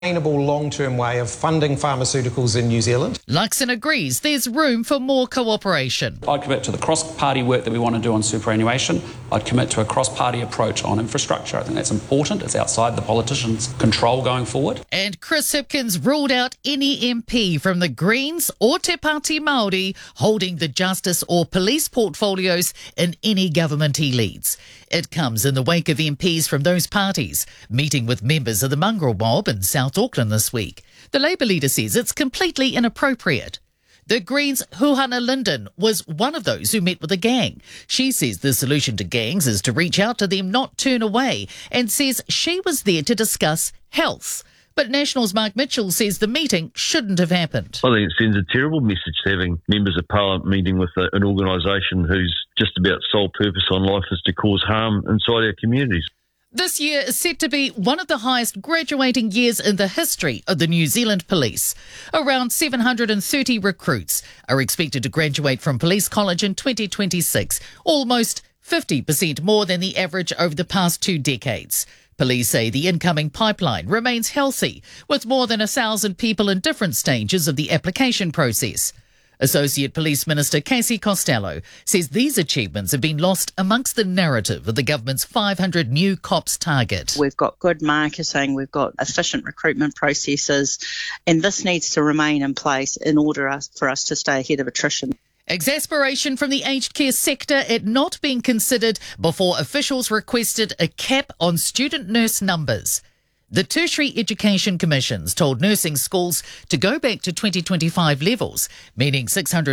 sustainable long-term way of funding pharmaceuticals in New Zealand. Luxon agrees there's room for more cooperation. I'd commit to the cross-party work that we want to do on superannuation. I'd commit to a cross-party approach on infrastructure. I think that's important. It's outside the politicians' control going forward. And Chris Hipkins ruled out any MP from the Greens or Te Pāti Māori holding the justice or police portfolios in any government he leads. It comes in the wake of MPs from those parties meeting with members of the mongrel mob in South Auckland this week. The Labour leader says it's completely inappropriate. The Greens' Huhana Linden was one of those who met with the gang. She says the solution to gangs is to reach out to them, not turn away, and says she was there to discuss health. But National's Mark Mitchell says the meeting shouldn't have happened. I think it sends a terrible message having members of Parliament meeting with an organisation whose just about sole purpose on life is to cause harm inside our communities. This year is set to be one of the highest graduating years in the history of the New Zealand Police. Around 730 recruits are expected to graduate from Police College in 2026, almost 50% more than the average over the past 2 decades. Police say the incoming pipeline remains healthy, with more than 1,000 people in different stages of the application process. Associate Police Minister Casey Costello says these achievements have been lost amongst the narrative of the government's 500 new cops target. We've got good marketing, we've got efficient recruitment processes, and this needs to remain in place in order for us to stay ahead of attrition. Exasperation from the aged care sector at not being considered before officials requested a cap on student nurse numbers. The Tertiary Education Commission's told nursing schools to go back to 2025 levels, meaning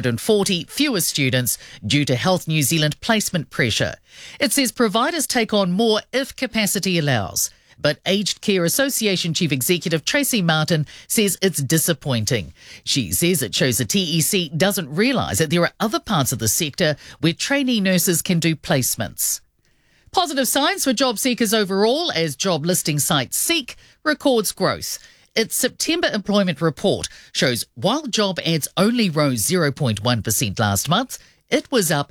640 fewer students due to Health New Zealand placement pressure. It says providers take on more if capacity allows. But Aged Care Association Chief Executive Tracy Martin says it's disappointing. She says it shows the TEC doesn't realise that there are other parts of the sector where trainee nurses can do placements. Positive signs for job seekers overall as job listing site Seek records growth. Its September employment report shows while job ads only rose 0.1% last month, it was up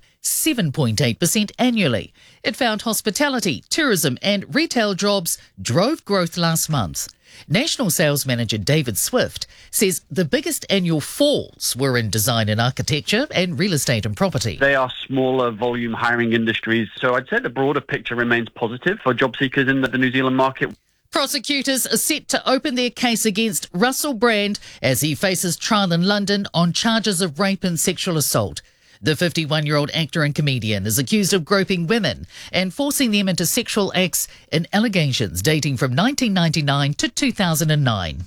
7.8% annually. It found hospitality, tourism and retail jobs drove growth last month. National Sales Manager David Swift says the biggest annual falls were in design and architecture and real estate and property. They are smaller volume hiring industries, so I'd say the broader picture remains positive for job seekers in the New Zealand market. Prosecutors are set to open their case against Russell Brand as he faces trial in London on charges of rape and sexual assault. The 51-year-old actor and comedian is accused of groping women and forcing them into sexual acts in allegations dating from 1999 to 2009.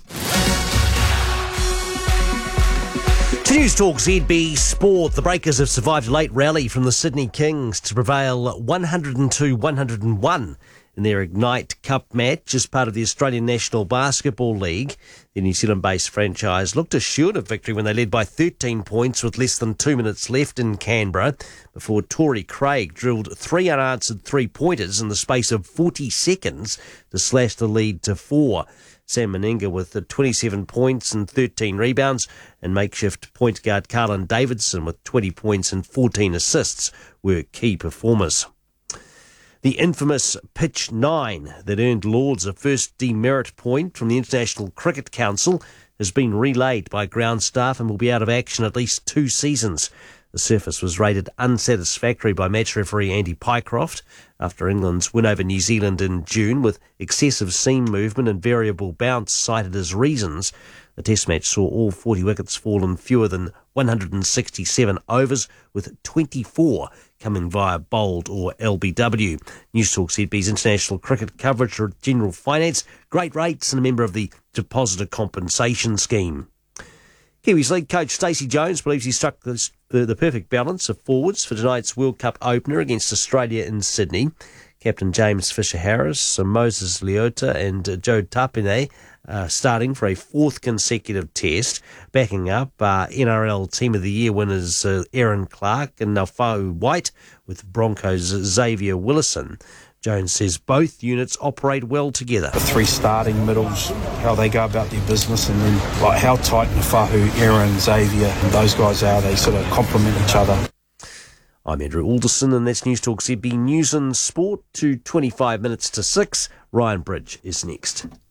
To News Talk ZB Sport, the Breakers have survived a late rally from the Sydney Kings to prevail 102-101 in their Ignite Cup match as part of the Australian National Basketball League. The New Zealand-based franchise looked assured of victory when they led by 13 points with less than 2 minutes left in Canberra before Torrey Craig drilled 3 unanswered three-pointers in the space of 40 seconds to slash the lead to 4. Sam Meninga with 27 points and 13 rebounds, and makeshift point guard Carlin Davidson with 20 points and 14 assists were key performers. The infamous Pitch 9 that earned Lords a first demerit point from the International Cricket Council has been relayed by ground staff and will be out of action at least 2 seasons. The surface was rated unsatisfactory by match referee Andy Pycroft after England's win over New Zealand in June, with excessive seam movement and variable bounce cited as reasons. The Test match saw all 40 wickets fall in fewer than 167 overs, with 24 coming via bowled or LBW. News Talk ZB's international cricket coverage for general finance, great rates and a member of the Depositor Compensation Scheme. Kiwis lead coach Stacey Jones believes he struck the perfect balance of forwards for tonight's World Cup opener against Australia in Sydney. Captain James Fisher-Harris, Moses Leota and Joe Tapine starting for a 4th consecutive test, backing up NRL Team of the Year winners Aaron Clark and Naufau White with Broncos' Xavier Willison. Jones says both units operate well together. The 3 starting middles, how they go about their business, and then how tight Nafahu, Aaron, Xavier and those guys are, they sort of complement each other. I'm Andrew Alderson and that's News Talk ZB News and Sport to 25 minutes to 6. Ryan Bridge is next.